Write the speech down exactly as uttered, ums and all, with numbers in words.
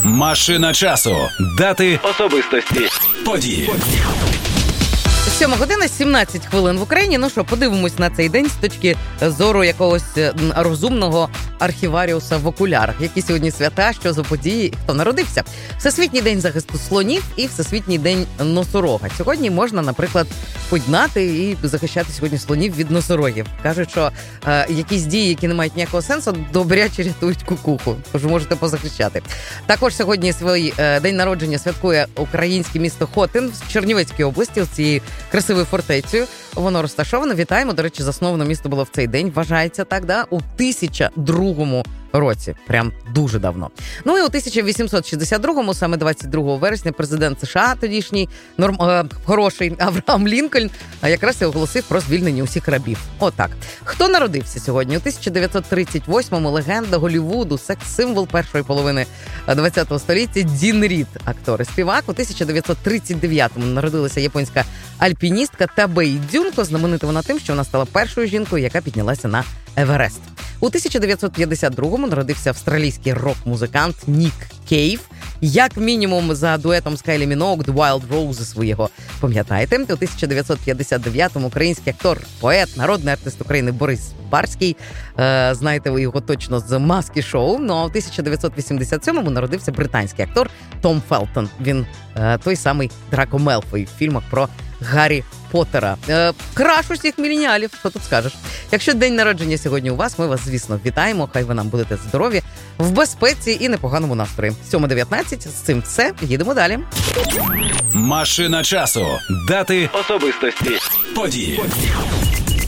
Машина часу. Дати, особистості, події. Сьома година, сімнадцять хвилин в Україні. Ну що, подивимось на цей день з точки зору якогось розумного архіваріуса в окулярах. Які сьогодні свята, що за події, хто народився. Всесвітній день захисту слонів і Всесвітній день носорога. Сьогодні можна, наприклад, поднати і захищати сьогодні слонів від носорогів. Кажуть, що е, якісь дії, які не мають ніякого сенсу, добряче рятують кукуху. Тож можете позахищати. Також сьогодні свій е, день народження святкує українське місто Хотин в Чернівецькій області, з цією красивою фортецею. Воно розташовано. Вітаємо. До речі, засновано місто було в цей день. Вважається так, да? У тисяча другому році. Прям дуже давно. Ну і у тисяча вісімсот шістдесят другому, саме двадцять другого вересня, президент США тодішній, норм, е, хороший Авраам Лінкольн, якраз і оголосив про звільнення усіх рабів. Отак. Хто народився сьогодні? У тисяча дев'ятсот тридцять восьмому легенда Голлівуду, секс-символ першої половини ХХ століття Дін Рід, актор і співак. У тисяча дев'ятсот тридцять дев'ятому народилася японська альпіністка Табей Дзюнко. Знаменита вона тим, що вона стала першою жінкою, яка піднялася на Еверест. У тисяча дев'ятсот п'ятдесят другому народився австралійський рок-музикант Нік Кейв. Як мінімум за дуетом з Кайлі Міноуг «The Wild Roses» ви його пам'ятаєте. У тисяча дев'ятсот п'ятдесят дев'ятому український актор, поет, народний артист України Борис Барський. Е, знаєте ви його точно з «Маски шоу». Ну а у тисяча дев'ятсот вісімдесят сьомому народився британський актор Том Фелтон. Він е, той самий Драко Мелфой в фільмах про Гаррі Поттера. Е, краш усіх міленіалів, що тут скажеш. Якщо день народження сьогодні у вас, ми вас, звісно, вітаємо. Хай ви нам будете здорові, в безпеці і непоганому настрої. сьома дев'ятнадцять, з цим все. Їдемо далі. Машина часу. Дати, особистості, події.